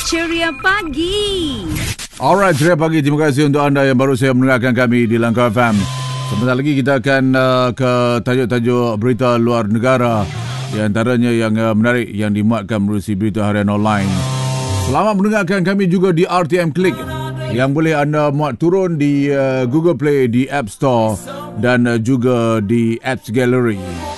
Ceria Pagi. Alright, Ceria Pagi. Terima kasih untuk anda yang baru saja mendengarkan kami di Langkah FM. Sebentar lagi kita akan ke tajuk-tajuk berita luar negara. Di antaranya yang menarik yang dimuatkan melalui berita harian online. Selamat mendengarkan kami juga di RTM Click yang boleh anda muat turun di Google Play, di App Store dan juga di Apps Gallery.